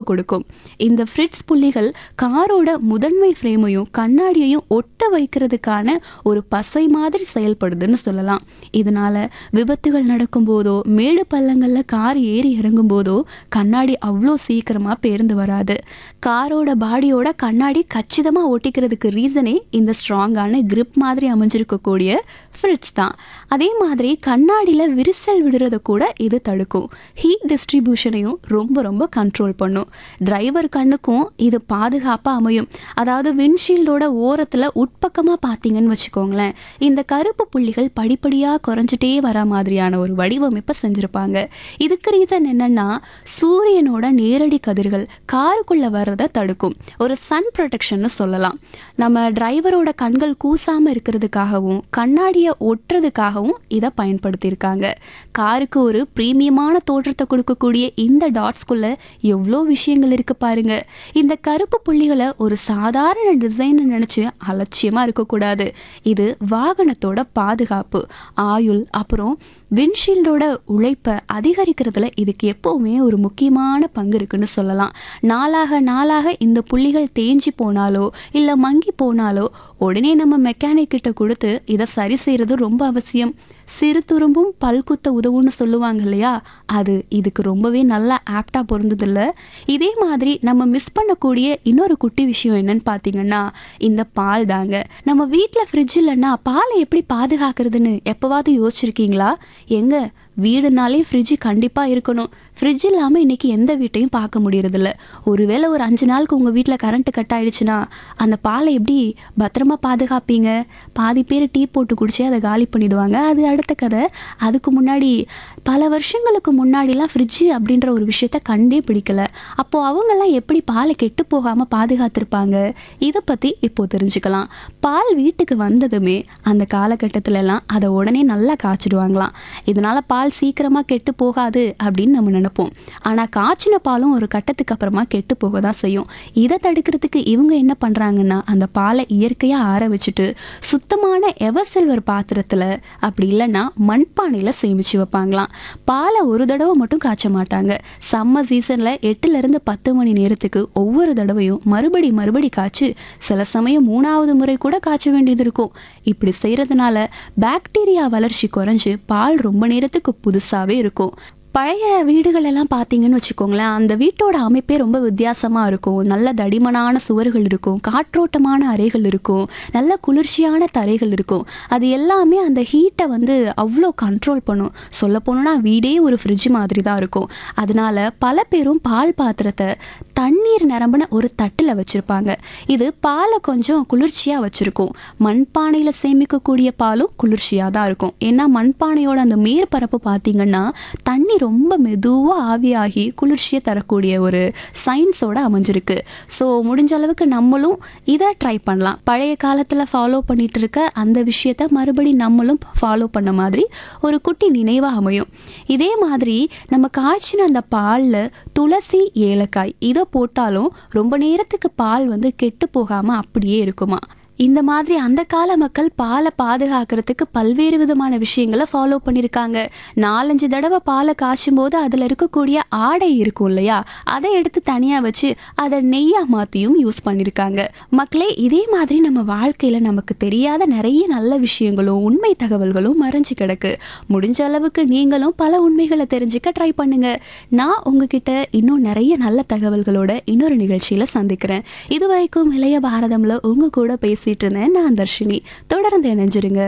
கொடுக்கும். இந்த ஃப்ரிட்ஸ் புள்ளிகள் காரோட முதன்மை ஃப்ரேமையும் கண்ணாடியையும் ஒட்ட வைக்கிறதுக்கான ஒரு பசை மாதிரி செயல்படுதுன்னு சொல்லலாம். இதனால விபத்துகள் நடக்கும்போதோ மேடு பள்ளங்கள்ல கார் ஏறி இறங்கும் போதோ கண்ணாடி அவ்வளோ சீக்கிரமா பேர்ந்து வராது. காரோட பாடியோட கண்ணாடி கச்சிதமா ஒட்டிக்கிறதுக்கு ரீசனே இந்த ஸ்ட்ராங்கான கிரிப் மாதிரி அமைஞ்சிருக்கக்கூடிய ஃப்ரிட்ஸ் தான். அதே மாதிரி கண்ணாடியில் விரிசல் விடுறத கூட இது தடுக்கும். ஹீட் டிஸ்ட்ரிபியூஷனையும் ரொம்ப ரொம்ப கண்ட்ரோல் பண்ணும். டிரைவர் கண்ணுக்கும் இது பாதுகாப்பாக அமையும். அதாவது விண்ட்ஷீல்டோட ஓரத்தில் உட்பக்கமாக பார்த்தீங்கன்னு வச்சுக்கோங்களேன், இந்த கருப்பு புள்ளிகள் படிப்படியாக குறைஞ்சிட்டே வர மாதிரியான ஒரு வடிவமைப்பை செஞ்சுருப்பாங்க. இதுக்கு ரீசன் என்னன்னா, சூரியனோட நேரடி கதிர்கள் காருக்குள்ளே வர்றதை தடுக்கும். ஒரு சன் ப்ரொடெக்ஷன்னு சொல்லலாம். நம்ம டிரைவரோட கண்கள் கூசாமல் இருக்கிறதுக்காகவும் கண்ணாடியை ஒட்டுறதுக்காகவும் இதை பயன்படுத்தியிருக்காங்க. காருக்கு ஒரு பிரீமியமான தோற்றத்தை கொடுக்கக்கூடிய இந்த டாட்ஸ்குள்ள எவ்வளோ விஷயங்கள் இருக்கு பாருங்க. இந்த கருப்பு புள்ளிகளை ஒரு சாதாரண டிசைன் நினைச்சு அலட்சியமா இருக்கக்கூடாது. இது வாகனத்தோட பாதுகாப்பு, ஆயுள், அப்புறம் விண்ட்ஷீல்டோட உழைப்பை அதிகரிக்கிறதுல இதுக்கு எப்பவுமே ஒரு முக்கியமான பங்கு இருக்குன்னு சொல்லலாம். நாளாக நாளாக இந்த புள்ளிகள் தேஞ்சி போனாலோ இல்லை மங்கி போனாலோ உடனே நம்ம மெக்கானிக் கிட்ட கொடுத்து இதை சரி செய்யறது ரொம்ப அவசியம். சிறு துரும்பும் பல்குத்த உதவுன்னு சொல்லுவாங்க இல்லையா, அது இதுக்கு ரொம்பவே நல்லா ஆப்டா பொருந்ததில்ல. இதே மாதிரி நம்ம மிஸ் பண்ணக்கூடிய இன்னொரு குட்டி விஷயம் என்னன்னு பார்த்தீங்கன்னா, இந்த பால் தாங்க. நம்ம வீட்டில் ஃப்ரிட்ஜ் இல்லைன்னா பாலை எப்படி பாதுகாக்கிறதுன்னு எப்போவாவது யோசிச்சிருக்கீங்களா? எங்க வீடுனாலே ஃப்ரிட்ஜ் கண்டிப்பாக இருக்கணும். ஃப்ரிட்ஜ் இல்லாமல் இன்றைக்கி எந்த வீட்டையும் பார்க்க முடியறதில்ல. ஒருவேளை ஒரு 5 நாளுக்கு உங்கள் வீட்டில் கரண்ட்டு கட் ஆகிடுச்சுன்னா அந்த பாலை எப்படி பத்திரமா பாதுகாப்பீங்க? பாதி பேர் டீ போட்டு குடிச்சே அதை காலி பண்ணிவிடுவாங்க. அது அடுத்த கதை. அதுக்கு முன்னாடி பல வருஷங்களுக்கு முன்னாடிலாம் ஃப்ரிட்ஜு அப்படின்ற ஒரு விஷயத்த கண்டே பிடிக்கல. அப்போது அவங்கெல்லாம் எப்படி பாலை கெட்டு போகாமல் பாதுகாத்திருப்பாங்க? இதை பற்றி இப்போது தெரிஞ்சுக்கலாம். பால் வீட்டுக்கு வந்ததுமே அந்த காலகட்டத்திலலாம் அதை உடனே நல்லா காய்ச்சிடுவாங்களாம். இதனால் பால் சீக்கிரமாக கெட்டு போகாது அப்படின்னு நம்ம நினைப்போம். ஆனால் காய்ச்சின பாலும் ஒரு கட்டத்துக்கு அப்புறமா கெட்டு போக தான் செய்யும். இதை தடுக்கிறதுக்கு இவங்க என்ன பண்ணுறாங்கன்னா, அந்த பாலை இயற்கையாக ஆற வச்சுட்டு சுத்தமான எவர்சில்வர் பாத்திரத்தில், அப்படி இல்லைன்னா மண்பானையில் சேமித்து வைப்பாங்களாம். பாலை ஒரு தடவை மட்டும் காய்ச்ச மாட்டாங்க. சம்மர் சீசனில் 8லேருந்து 10 மணி நேரத்துக்கு ஒவ்வொரு தடவையும் மறுபடி காய்ச்சி சில சமயம் 3வது முறை கூட காய்ச்ச வேண்டியது இருக்கும். இப்படி செய்கிறதுனால பாக்டீரியா வளர்ச்சி குறைஞ்சு பால் ரொம்ப நேரத்துக்கு புதுசாகவே இருக்கும். பழைய வீடுகள் எல்லாம் பார்த்தீங்கன்னு வச்சுக்கோங்களேன், அந்த வீட்டோட அமைப்பே ரொம்ப வித்தியாசமாக இருக்கும். நல்ல தடிமனான சுவர்கள் இருக்கும், காற்றோட்டமான அறைகள் இருக்கும், நல்ல குளிர்ச்சியான தரைகள் இருக்கும். அது எல்லாமே அந்த ஹீட்டை அவ்வளோ கண்ட்ரோல் பண்ணும். சொல்ல போனோன்னா வீடே ஒரு ஃப்ரிட்ஜ் மாதிரி தான் இருக்கும். அதனால பல பேரும் பால் பாத்திரத்தை தண்ணீர் நிரம்பின ஒரு தட்டில் வச்சுருப்பாங்க. இது பாலை கொஞ்சம் குளிர்ச்சியாக வச்சுருக்கும். மண்பானையில் சேமிக்கக்கூடிய பாலும் குளிர்ச்சியாக தான் இருக்கும். ஏன்னா மண்பானையோட அந்த மேற்பரப்பு பார்த்தீங்கன்னா தண்ணி ரொம்ப மெதுவாக ஆவியாகி குளிர்ச்சியை தரக்கூடிய ஒரு சயின்ஸோட அமைஞ்சிருக்கு. ஸோ முடிஞ்ச அளவுக்கு நம்மளும் இதை ட்ரை பண்ணலாம். பழைய காலத்தில் ஃபாலோ பண்ணிட்டு இருக்க அந்த விஷயத்த மறுபடி நம்மளும் ஃபாலோ பண்ண மாதிரி ஒரு குட்டி நினைவாக அமையும். இதே மாதிரி நம்ம காய்ச்சின அந்த பாலில் துளசி, ஏலக்காய் இதை போட்டாலும் ரொம்ப நேரத்துக்கு பால் கெட்டு போகாமல் அப்படியே இருக்குமா. இந்த மாதிரி அந்த கால மக்கள் பாலை பாதுகாக்கிறதுக்கு பல்வேறு விதமான விஷயங்களை ஃபாலோ பண்ணியிருக்காங்க. 4-5 தடவை பாலை காய்ச்சும் போது அதில் இருக்கக்கூடிய ஆடை இருக்கும் இல்லையா, அதை எடுத்து தனியாக வச்சு அதை நெய்யாக மாற்றியும் யூஸ் பண்ணியிருக்காங்க. மக்களே, இதே மாதிரி நம்ம வாழ்க்கையில் நமக்கு தெரியாத நிறைய நல்ல விஷயங்களும் உண்மை தகவல்களும் மறைஞ்சு கிடக்கு. முடிஞ்ச அளவுக்கு நீங்களும் பல உண்மைகளை தெரிஞ்சுக்க ட்ரை பண்ணுங்க. நான் உங்ககிட்ட இன்னும் நிறைய நல்ல தகவல்களோட இன்னொரு நிகழ்ச்சியில் சந்திக்கிறேன். இது வரைக்கும் இளைய பாரதம்ல உங்க கூட பேசி நான் தர்ஷினி. தொடர்ந்து இணைஞ்சிருங்க.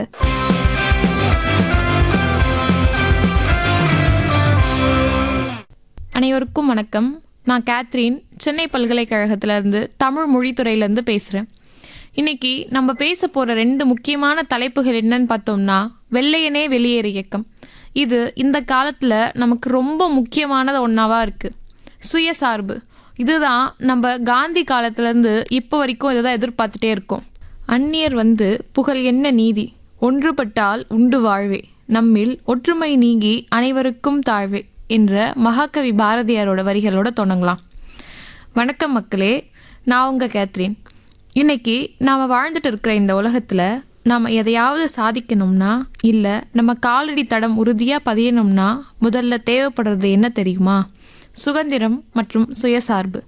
அனைவருக்கும் வணக்கம். நான் கேத்ரின், சென்னை பல்கலைக்கழகத்திலேருந்து தமிழ் மொழித்துறையிலேருந்து பேசுகிறேன். இன்னைக்கு நம்ம பேச போகிற 2 முக்கியமான தலைப்புகள் என்னன்னு பார்த்தோம்னா, வெள்ளையனே வெளியேறு இயக்கம். இது இந்த காலத்தில் நமக்கு ரொம்ப முக்கியமானது ஒன்றாவாக இருக்குது. சுயசார்பு, இதுதான் நம்ம காந்தி காலத்துலேருந்து இப்போ வரைக்கும் இதை தான் எதிர்பார்த்துட்டே இருக்கோம். அந்நியர் புகழ் என்ன நீதி, ஒன்றுபட்டால் உண்டு வாழ்வே, நம்மில் ஒற்றுமை நீங்கி அனைவருக்கும் தாழ்வே என்ற மகாகவி பாரதியாரோட வரிகளோட தொடங்கலாம். வணக்கம் மக்களே, நான் உங்கள் கேத்ரின். இன்னைக்கு நாம் வாழ்ந்துட்டு இருக்கிற இந்த உலகத்தில் நாம் எதையாவது சாதிக்கணும்னா, இல்லை நம்ம காலடி தடம் உறுதியாக பதியணும்னா முதல்ல தேவைப்படுறது என்ன தெரியுமா? சுதந்திரம் மற்றும் சுயசார்பு.